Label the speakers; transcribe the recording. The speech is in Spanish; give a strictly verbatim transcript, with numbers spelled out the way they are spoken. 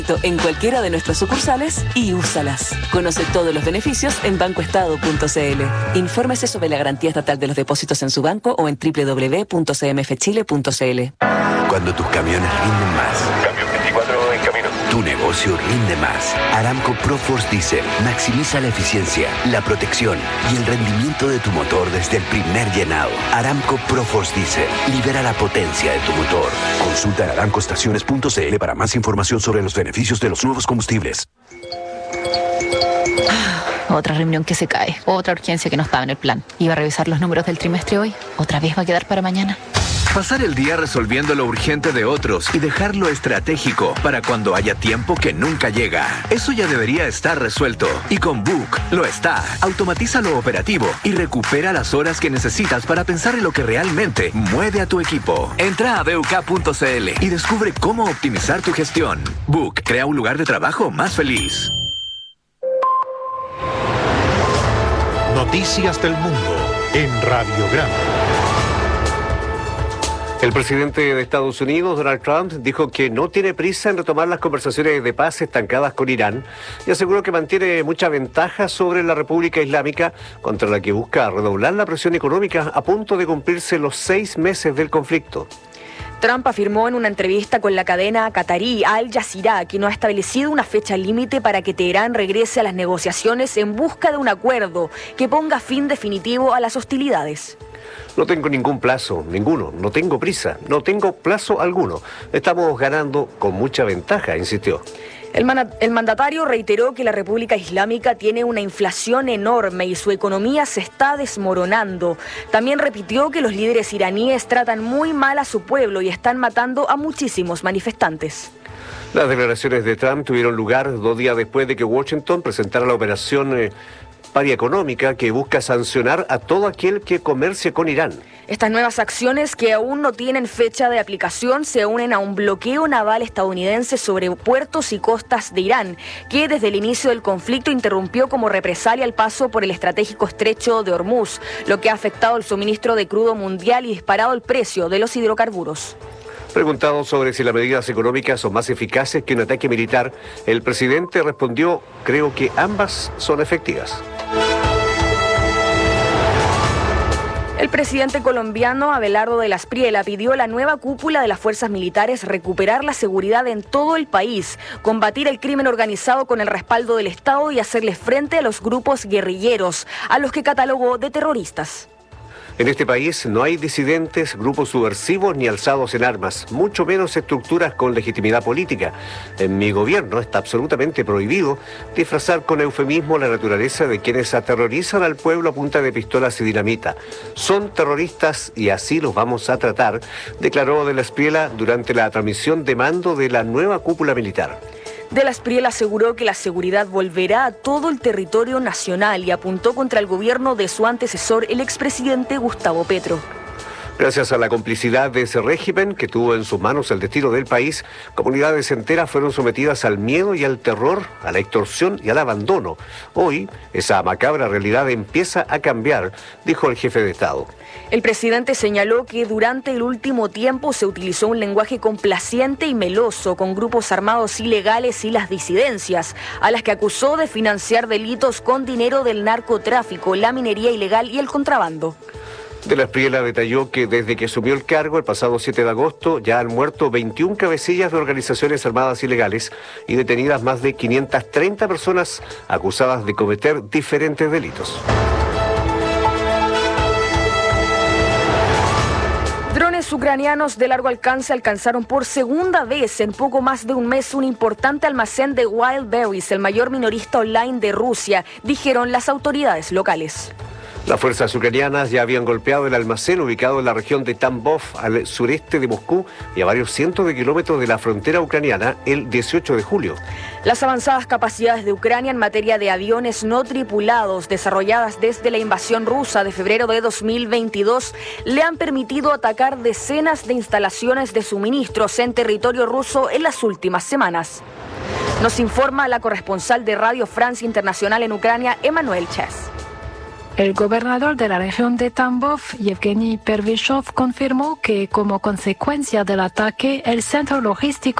Speaker 1: en cualquiera de nuestras sucursales y úsalas. Conoce todos los beneficios en bancoestado punto c l. Infórmese sobre la garantía estatal de los depósitos en su banco o en doble u doble u doble u punto c m f chile punto c l.
Speaker 2: Cuando tus camiones rinden más.
Speaker 3: Camión veinticuatro en camino.
Speaker 2: Tu negocio rinde más. Aramco ProForce Diesel maximiza la eficiencia, la protección y el rendimiento de tu motor desde el primer llenado. Aramco ProForce Diesel libera la potencia de tu motor. Consulta en aramco estaciones punto c l para más información sobre los beneficios de los nuevos combustibles.
Speaker 4: Otra reunión que se cae, otra urgencia que no estaba en el plan. Iba a revisar los números del trimestre hoy, otra vez va a quedar para mañana.
Speaker 5: Pasar el día resolviendo lo urgente de otros y dejar lo estratégico para cuando haya tiempo que nunca llega. Eso ya debería estar resuelto. Y con Book lo está. Automatiza lo operativo y recupera las horas que necesitas para pensar en lo que realmente mueve a tu equipo. Entra a b u k punto c l y descubre cómo optimizar tu gestión. Book crea un lugar de trabajo más feliz.
Speaker 6: Noticias del mundo en Radiograma.
Speaker 7: El presidente de Estados Unidos, Donald Trump, dijo que no tiene prisa en retomar las conversaciones de paz estancadas con Irán y aseguró que mantiene mucha ventaja sobre la República Islámica, contra la que busca redoblar la presión económica a punto de cumplirse los seis meses del conflicto.
Speaker 8: Trump afirmó en una entrevista con la cadena catarí Al Jazeera que no ha establecido una fecha límite para que Teherán regrese a las negociaciones en busca de un acuerdo que ponga fin definitivo a las hostilidades.
Speaker 7: No tengo ningún plazo, ninguno, no tengo prisa, no tengo plazo alguno. Estamos ganando con mucha ventaja, insistió.
Speaker 8: El, man- el mandatario reiteró que la República Islámica tiene una inflación enorme y su economía se está desmoronando. También repitió que los líderes iraníes tratan muy mal a su pueblo y están matando a muchísimos manifestantes.
Speaker 7: Las declaraciones de Trump tuvieron lugar dos días después de que Washington presentara la operación eh, paria económica que busca sancionar a todo aquel que comercie con Irán.
Speaker 8: Estas nuevas acciones, que aún no tienen fecha de aplicación, se unen a un bloqueo naval estadounidense sobre puertos y costas de Irán, que desde el inicio del conflicto interrumpió como represalia el paso por el estratégico estrecho de Hormuz, lo que ha afectado el suministro de crudo mundial y disparado el precio de los hidrocarburos.
Speaker 7: Preguntado sobre si las medidas económicas son más eficaces que un ataque militar, el presidente respondió: creo que ambas son efectivas.
Speaker 8: El presidente colombiano Abelardo de la Espriella pidió a la nueva cúpula de las fuerzas militares recuperar la seguridad en todo el país, combatir el crimen organizado con el respaldo del Estado y hacerle frente a los grupos guerrilleros, a los que catalogó de terroristas.
Speaker 7: En este país no hay disidentes, grupos subversivos ni alzados en armas, mucho menos estructuras con legitimidad política. En mi gobierno está absolutamente prohibido disfrazar con eufemismo la naturaleza de quienes aterrorizan al pueblo a punta de pistolas y dinamita. Son terroristas y así los vamos a tratar, declaró de la Espriella durante la transmisión de mando de la nueva cúpula militar.
Speaker 8: De la Espriella aseguró que la seguridad volverá a todo el territorio nacional y apuntó contra el gobierno de su antecesor, el expresidente Gustavo Petro.
Speaker 7: Gracias a la complicidad de ese régimen que tuvo en sus manos el destino del país, comunidades enteras fueron sometidas al miedo y al terror, a la extorsión y al abandono. Hoy, esa macabra realidad empieza a cambiar, dijo el jefe de Estado.
Speaker 8: El presidente señaló que durante el último tiempo se utilizó un lenguaje complaciente y meloso con grupos armados ilegales y las disidencias, a las que acusó de financiar delitos con dinero del narcotráfico, la minería ilegal y el contrabando.
Speaker 7: De la Espriella detalló que desde que asumió el cargo el pasado siete de agosto ya han muerto veintiuna cabecillas de organizaciones armadas ilegales y detenidas más de quinientas treinta personas acusadas de cometer diferentes delitos.
Speaker 8: Drones ucranianos de largo alcance alcanzaron por segunda vez en poco más de un mes un importante almacén de Wildberries, el mayor minorista online de Rusia, dijeron las autoridades locales.
Speaker 7: Las fuerzas ucranianas ya habían golpeado el almacén ubicado en la región de Tambov, al sureste de Moscú y a varios cientos de kilómetros de la frontera ucraniana el dieciocho de julio.
Speaker 8: Las avanzadas capacidades de Ucrania en materia de aviones no tripulados, desarrolladas desde la invasión rusa de febrero de dos mil veintidós, le han permitido atacar decenas de instalaciones de suministros en territorio ruso en las últimas semanas. Nos informa la corresponsal de Radio Francia Internacional en Ucrania, Emanuel Chess.
Speaker 9: El gobernador de la región de Tambov, Yevgeny Pervyshov, confirmó que como consecuencia del ataque, el centro logístico